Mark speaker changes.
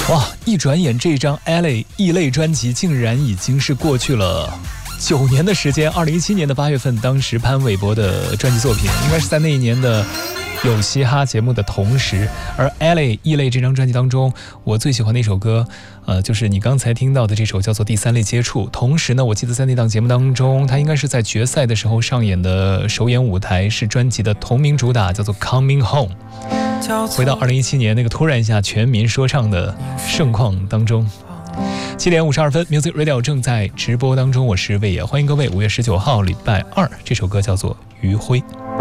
Speaker 1: 哇，一转眼这张 Ally 异类专辑竟然已经是过去了9年的时间。2017年的8月份，当时潘玮柏的专辑作品应该是在那一年的有嘻哈节目的同时。而 Ally 异类这张专辑当中，我最喜欢的一首歌就是你刚才听到的这首叫做第三类接触。同时呢，我记得在那档节目当中，他应该是在决赛的时候上演的首演舞台是专辑的同名主打，叫做 Coming Home。回到2017年那个突然一下全民说唱的盛况当中。7点52分 Music Radio 正在直播当中，我是魏野，欢迎各位。5月19号礼拜二，这首歌叫做余晖。